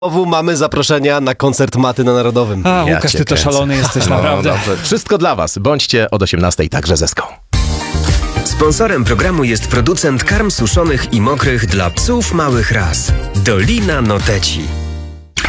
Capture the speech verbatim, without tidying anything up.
Znowu mamy zaproszenia na koncert Maty na Narodowym. A, Ja Łukasz, cię ty to kręcę. szalony jesteś, No, naprawdę. dobrze. Wszystko dla was. Bądźcie od osiemnastej także ze Ską. Sponsorem programu jest producent karm suszonych i mokrych dla psów małych ras. Dolina Noteci.